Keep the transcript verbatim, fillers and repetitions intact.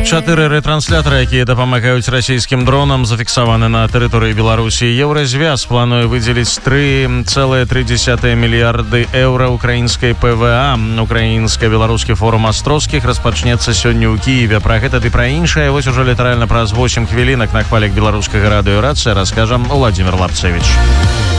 Чатыры ретранслятары, якія дапамагаюць расійскім дронам, зафіксаваны на тэрыторыі Беларусі. Еўразвяз плануе выдзеліць тры цэлыя тры дзесятыя мільярды еўра украінскай ПВА. Украінска-беларускі форум Астроўскіх распачнецца сёння ў Кіеве. Пра гэта ды пра іншае вось ужо літаральна праз восем хвілінак на хвалях беларускага радыё «Рацыя» раскажам Владзімир Лапцевіч.